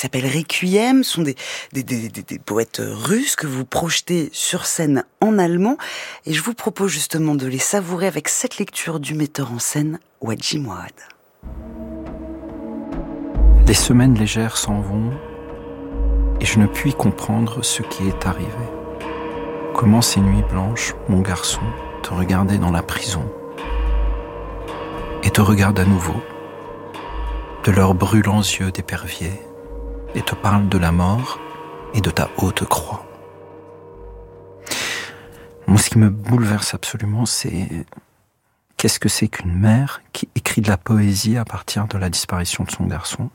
s'appelle Requiem. Ce sont des poètes russes que vous projetez sur scène en allemand. Et je vous propose justement de les savourer avec cette lecture du metteur en scène Wadji Mouawad. Les semaines légères s'en vont et je ne puis comprendre ce qui est arrivé. Comment ces nuits blanches, mon garçon, te regardaient dans la prison et te regardent à nouveau de leurs brûlants yeux d'épervier et te parlent de la mort et de ta haute croix. Moi, ce qui me bouleverse absolument, c'est qu'est-ce que c'est qu'une mère qui écrit de la poésie à partir de la disparition de son garçon.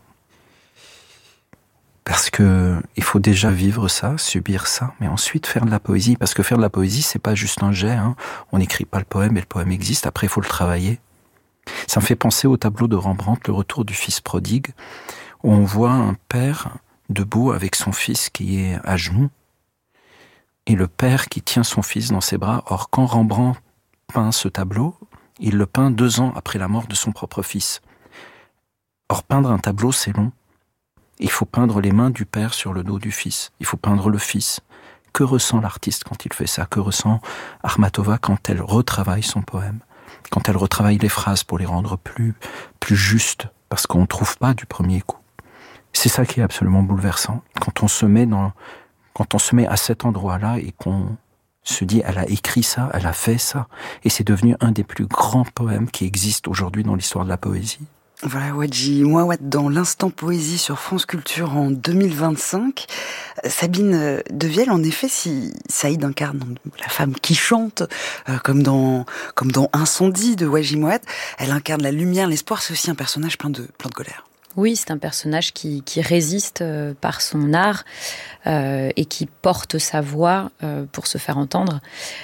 Parce que il faut déjà vivre ça, subir ça, mais ensuite faire de la poésie. Parce que faire de la poésie, c'est pas juste un jet. On n'écrit pas le poème et le poème existe. Après, il faut le travailler. Ça me fait penser au tableau de Rembrandt, Le Retour du fils prodigue, où on voit un père debout avec son fils qui est à genoux, et le père qui tient son fils dans ses bras. Or, quand Rembrandt peint ce tableau, il le peint 2 ans après la mort de son propre fils. Or, peindre un tableau, c'est long. Il faut peindre les mains du père sur le dos du fils. Il faut peindre le fils. Que ressent l'artiste quand il fait ça? Que ressent Akhmatova quand elle retravaille son poème? Quand elle retravaille les phrases pour les rendre plus justes, parce qu'on ne trouve pas du premier coup. C'est ça qui est absolument bouleversant. Quand on se met à cet endroit-là et qu'on se dit, elle a écrit ça, elle a fait ça, et c'est devenu un des plus grands poèmes qui existent aujourd'hui dans l'histoire de la poésie. Voilà, Wadji Mouawad dans l'Instant Poésie sur France Culture en 2025. Sabine Devielle, en effet, si Saïd incarne la femme qui chante, comme dans Incendie de Wadji Mouawad, elle incarne la lumière, l'espoir, c'est aussi un personnage plein de colère. Oui, c'est un personnage qui résiste par son art et qui porte sa voix pour se faire entendre.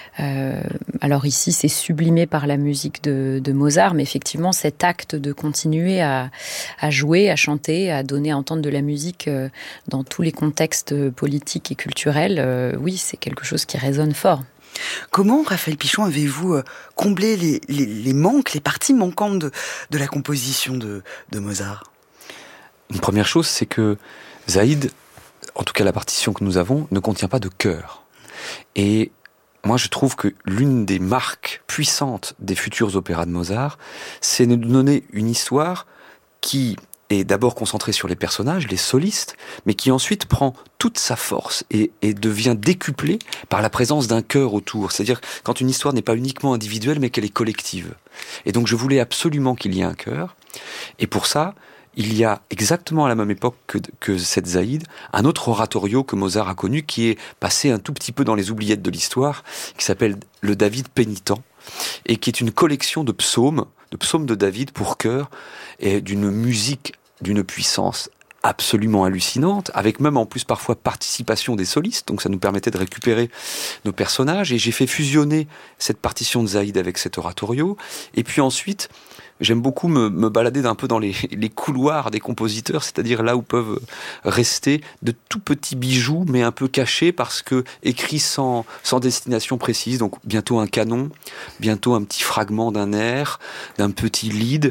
Alors ici, c'est sublimé par la musique de Mozart, mais effectivement, cet acte de continuer à jouer, à chanter, à donner à entendre de la musique dans tous les contextes politiques et culturels, oui, c'est quelque chose qui résonne fort. Comment, Raphaël Pichon, avez-vous comblé les manques, les parties manquantes de la composition de Mozart ? Une première chose, c'est que Zaïd, en tout cas la partition que nous avons, ne contient pas de chœur. Et moi, je trouve que l'une des marques puissantes des futurs opéras de Mozart, c'est de nous donner une histoire qui est d'abord concentrée sur les personnages, les solistes, mais qui ensuite prend toute sa force et devient décuplée par la présence d'un chœur autour. C'est-à-dire quand une histoire n'est pas uniquement individuelle, mais qu'elle est collective. Et donc je voulais absolument qu'il y ait un chœur. Et pour ça, il y a exactement à la même époque que cette Zaïd, un autre oratorio que Mozart a connu, qui est passé un tout petit peu dans les oubliettes de l'histoire, qui s'appelle le David pénitent, et qui est une collection de psaumes de David pour chœur, et d'une musique d'une puissance absolument hallucinante, avec même en plus parfois participation des solistes, donc ça nous permettait de récupérer nos personnages, et j'ai fait fusionner cette partition de Zaïd avec cet oratorio, et puis ensuite, j'aime beaucoup me balader un peu dans les couloirs des compositeurs, c'est-à-dire là où peuvent rester de tout petits bijoux, mais un peu cachés parce que écrits sans destination précise. Donc bientôt un canon, bientôt un petit fragment d'un air, d'un petit lead,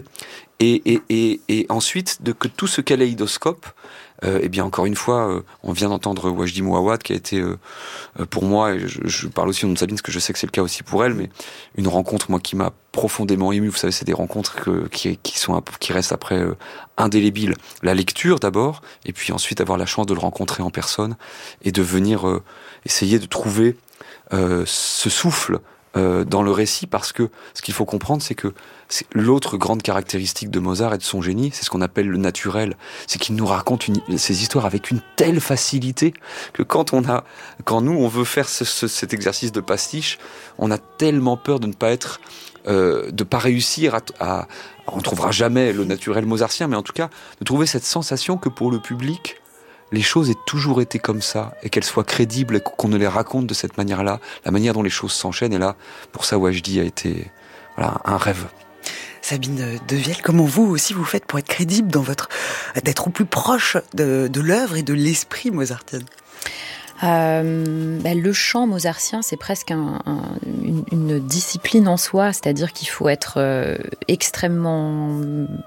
et ensuite que tout ce kaléidoscope, eh bien encore une fois, on vient d'entendre Wadji Mouawad qui a été pour moi, et je parle aussi au nom de Sabine parce que je sais que c'est le cas aussi pour elle, mais une rencontre moi qui m'a profondément ému. Vous savez, c'est des rencontres qui restent après indélébiles. La lecture d'abord, et puis ensuite avoir la chance de le rencontrer en personne et de venir essayer de trouver ce souffle dans le récit, parce que ce qu'il faut comprendre, c'est que l'autre grande caractéristique de Mozart et de son génie, c'est ce qu'on appelle le naturel. C'est qu'il nous raconte ces histoires avec une telle facilité que quand nous on veut faire cet exercice de pastiche, on a tellement peur de ne pas être, de pas réussir on trouvera jamais le naturel mozartien, mais en tout cas de trouver cette sensation que pour le public, les choses aient toujours été comme ça, et qu'elles soient crédibles, et qu'on ne les raconte de cette manière-là, la manière dont les choses s'enchaînent. Et là, pour ça, Wadji a été un rêve. Sabine Devielle, comment vous aussi vous faites pour être crédible d'être au plus proche de l'œuvre et de l'esprit mozartien ? Le chant mozartien, c'est presque une discipline en soi, c'est-à-dire qu'il faut être extrêmement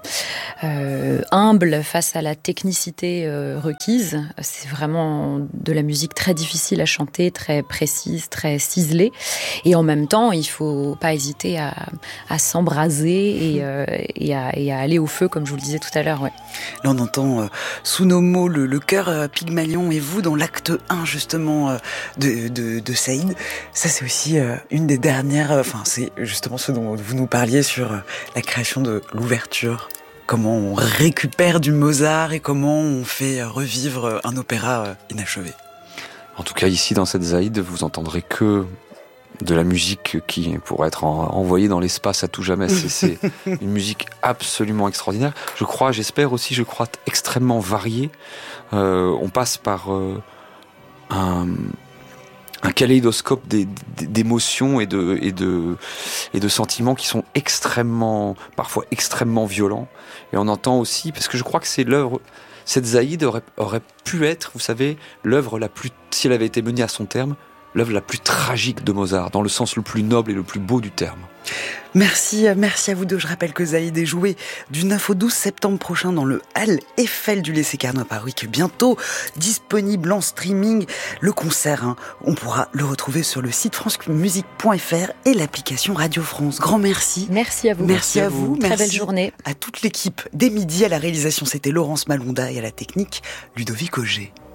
humble face à la technicité requise. C'est vraiment de la musique très difficile à chanter, très précise, très ciselée. Et en même temps, il faut pas hésiter à s'embraser et à aller au feu, comme je vous le disais tout à l'heure. Ouais. Là, on entend sous nos mots le chœur Pygmalion et vous dans l'acte 1 justement de Saïd. Ça, c'est aussi une des dernières. C'est justement ce dont vous nous parliez sur la création de l'ouverture. Comment on récupère du Mozart et comment on fait revivre un opéra inachevé. En tout cas, ici, dans cette Zaïd, vous entendrez que de la musique qui pourrait être envoyée dans l'espace à tout jamais. C'est une musique absolument extraordinaire. J'espère aussi, extrêmement variée. On passe par un kaléidoscope d'émotions et de sentiments qui sont parfois extrêmement violents. Et on entend aussi, parce que je crois que c'est l'œuvre, cette Zaïd aurait pu être, vous savez, l'œuvre la plus, si elle avait été menée à son terme, l'œuvre la plus tragique de Mozart, dans le sens le plus noble et le plus beau du terme. Merci à vous deux. Je rappelle que Zaïd est joué du 9 au 12 septembre prochain dans le Hall Eiffel du Lycée Carnot à Paris, qui est bientôt disponible en streaming. Le concert, on pourra le retrouver sur le site francemusique.fr et l'application Radio France. Grand merci. Merci à vous. Merci à vous. Très belle journée. À toute l'équipe des Midis, à la réalisation, c'était Laurence Malonda et à la technique, Ludovic Auger.